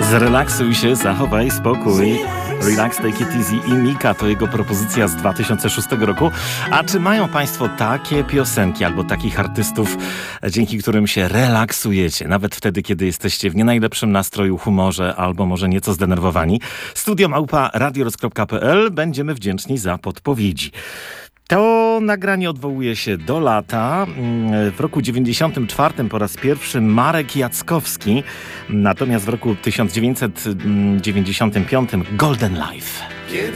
Zrelaksuj się, zachowaj spokój. Relax, take it easy i Mika to jego propozycja z 2006 roku. A czy mają Państwo takie piosenki albo takich artystów, dzięki którym się relaksujecie, nawet wtedy, kiedy jesteście w nie najlepszym nastroju, humorze albo może nieco zdenerwowani? studio@radiorock.pl. Będziemy wdzięczni za podpowiedzi. To nagranie odwołuje się do lata. W roku 94 po raz pierwszy Marek Jackowski, natomiast w roku 1995 Golden Life.